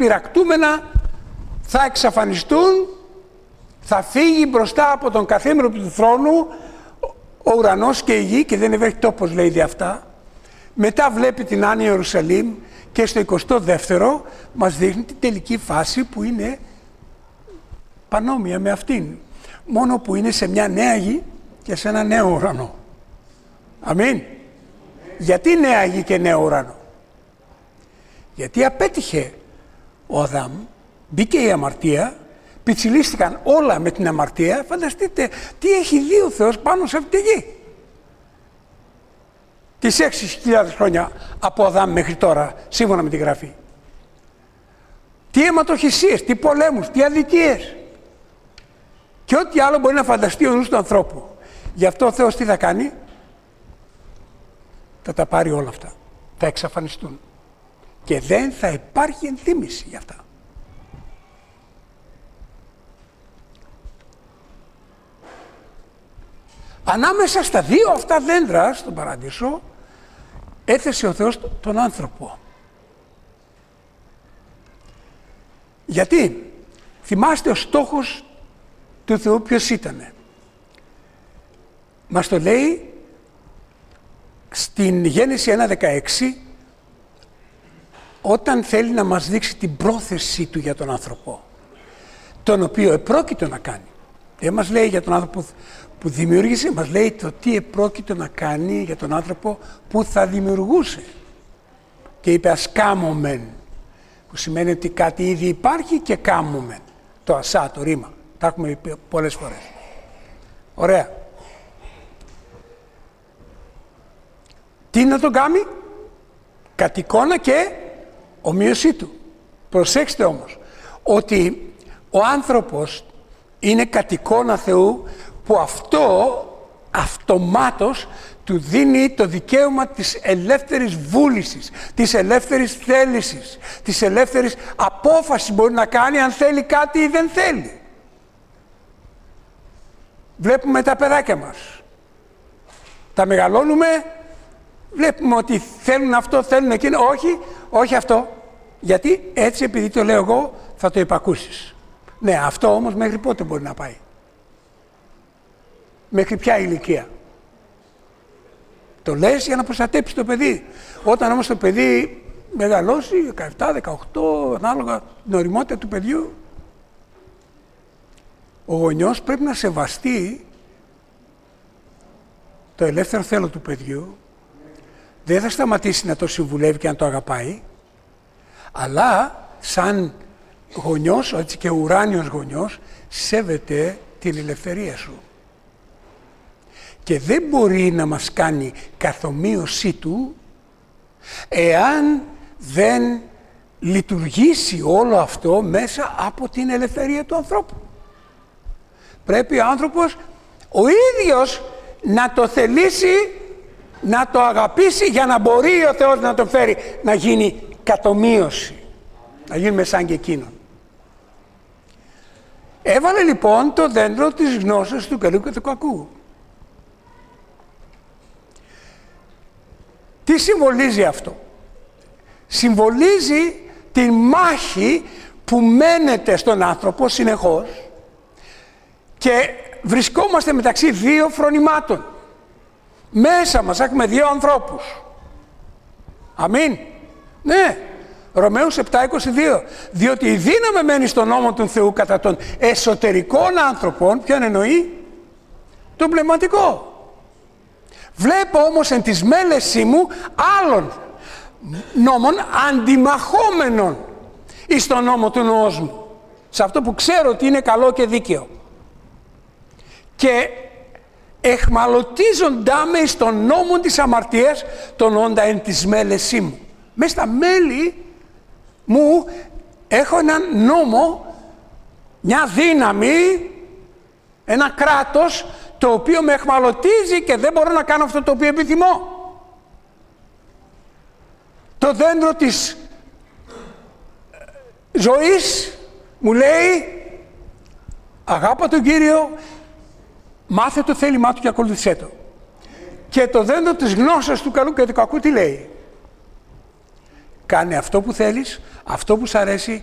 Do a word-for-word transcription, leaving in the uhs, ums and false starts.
πυρακτούμενα θα εξαφανιστούν, θα φύγει μπροστά από τον καθήμενο του θρόνου ο ουρανός και η γη και δεν υπάρχει τόπος, λέει δι' αυτά. Μετά βλέπει την Άννη Ιερουσαλήμ και στο εικοστό δεύτερο μας δείχνει την τελική φάση που είναι πανόμοια με αυτήν. Μόνο που είναι σε μια νέα γη και σε ένα νέο ουρανό. Αμήν. Γιατί νέα γη και νέο ουρανό? Γιατί απέτυχε ο Αδάμ, μπήκε η αμαρτία, πιτσιλίστηκαν όλα με την αμαρτία. Φανταστείτε τι έχει δει ο Θεός πάνω σε αυτή τη γη. Τις έξι χιλιάδες χρόνια από Αδάμ μέχρι τώρα, σύμφωνα με τη Γραφή. Τι αιματοχυσίες, τι πολέμους, τι αδικίες. Και ό,τι άλλο μπορεί να φανταστεί ο νους του ανθρώπου. Γι' αυτό ο Θεός τι θα κάνει? Θα τα πάρει όλα αυτά. Θα εξαφανιστούν. Και δεν θα υπάρχει ενθύμηση για αυτά. Ανάμεσα στα δύο αυτά δέντρα στον Παράδεισο έθεσε ο Θεός τον άνθρωπο. Γιατί? Θυμάστε ο στόχος του Θεού ποιος ήτανε? Μας το λέει στην Γέννηση ένα δεκαέξι, όταν θέλει να μας δείξει την πρόθεσή του για τον άνθρωπο, τον οποίο επρόκειτο να κάνει. Δεν μας λέει για τον άνθρωπο που δημιούργησε, μας λέει το τι επρόκειτο να κάνει για τον άνθρωπο που θα δημιουργούσε. Και είπε ας κάμωμεν, που σημαίνει ότι κάτι ήδη υπάρχει και κάμωμεν. Το ασά, το ρήμα. Τα έχουμε πει πολλές φορές. Ωραία. Τι να τον κάνει? Κατ' εικόνα και ομοίωσή του. Προσέξτε όμως ότι ο άνθρωπος είναι κατ' εικόνα Θεού, που αυτό αυτομάτως του δίνει το δικαίωμα της ελεύθερης βούλησης, της ελεύθερης θέλησης, της ελεύθερης απόφασης μπορεί να κάνει αν θέλει κάτι ή δεν θέλει. Βλέπουμε τα παιδάκια μας. Τα μεγαλώνουμε, βλέπουμε ότι θέλουν αυτό, θέλουν εκείνο. Όχι, όχι αυτό. Γιατί έτσι επειδή το λέω εγώ θα το υπακούσεις. Ναι, αυτό όμως μέχρι πότε μπορεί να πάει? Μέχρι ποια ηλικία? Το λες για να προστατέψεις το παιδί. Όταν όμως το παιδί μεγαλώσει, δεκαεπτά, δεκαοκτώ, ανάλογα την ωριμότητα του παιδιού, ο γονιός πρέπει να σεβαστεί το ελεύθερο θέλω του παιδιού. Δεν θα σταματήσει να το συμβουλεύει και να το αγαπάει, αλλά σαν γονιός, έτσι και ουράνιος γονιός, σέβεται την ελευθερία σου. Και δεν μπορεί να μας κάνει καθομοίωσή του εάν δεν λειτουργήσει όλο αυτό μέσα από την ελευθερία του ανθρώπου. Πρέπει ο άνθρωπος ο ίδιος να το θελήσει, να το αγαπήσει για να μπορεί ο Θεός να το φέρει να γίνει κατομοίωση, να γίνουμε σαν και εκείνον. Έβαλε λοιπόν το δέντρο της γνώσης του καλού και του κακού. Τι συμβολίζει αυτό? Συμβολίζει τη μάχη που μένεται στον άνθρωπο συνεχώς και βρισκόμαστε μεταξύ δύο φρονημάτων. Μέσα μας έχουμε δύο ανθρώπους. Αμήν. Ναι. Ρωμαίους επτά είκοσι δύο. Διότι η δύναμη μένει στον νόμο του Θεού κατά των εσωτερικών άνθρωπων. Ποιον εννοεί? Τον πνευματικό. Βλέπω όμως εν της μέλεσή μου άλλων νόμων αντιμαχόμενων εις τον νόμο του νοός μου. Σε αυτό που ξέρω ότι είναι καλό και δίκαιο. Και εχμαλωτίζοντά με εις τον νόμο της αμαρτίας τον όντα εν της μέλεσή μου. Μες στα μέλη μου έχω έναν νόμο, μια δύναμη, ένα κράτος το οποίο με εχμαλωτίζει και δεν μπορώ να κάνω αυτό το οποίο επιθυμώ. Το δέντρο της ζωής μου λέει αγάπα τον Κύριο, μάθε το θέλημά του και ακολούθησέ το. Και το δέντρο της γνώσης του καλού και του κακού τι λέει? Κάνε αυτό που θέλεις, αυτό που σ' αρέσει